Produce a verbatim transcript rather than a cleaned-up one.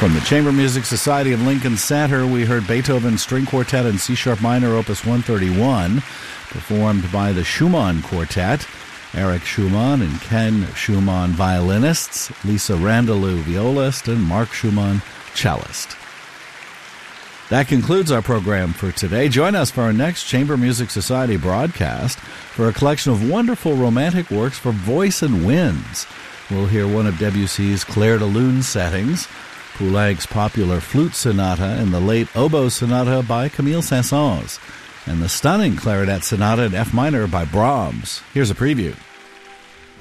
From the Chamber Music Society of Lincoln Center, we heard Beethoven String Quartet in C-sharp minor, Opus one thirty-one, performed by the Schumann Quartet, Eric Schumann and Ken Schumann violinists, Lisa Randalou violist, and Mark Schumann cellist. That concludes our program for today. Join us for our next Chamber Music Society broadcast for a collection of wonderful romantic works for voice and winds. We'll hear one of Debussy's Clair de Lune settings, Poulenc's popular flute sonata, and the late oboe sonata by Camille Saint-Saëns, and the stunning clarinet sonata in F minor by Brahms. Here's a preview.